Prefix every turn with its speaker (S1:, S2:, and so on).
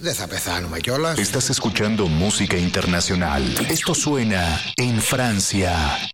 S1: Δεν θα πεθάνουμε κιόλας.
S2: Estás escuchando música internacional. Esto suena en Francia.